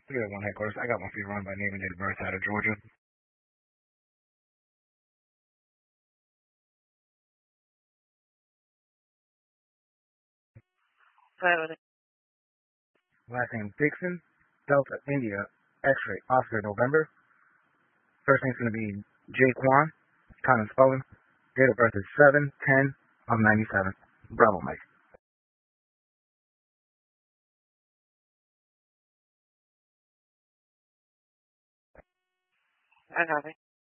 301 headquarters. I got one for you run by name and date of birth out of Georgia. Last name Dixon, Delta India, X-ray, Oscar, November. First name's going to be Jay Kwan, time and spelling. Date of birth is 7/10 of 97. Bravo, Mike. I got it.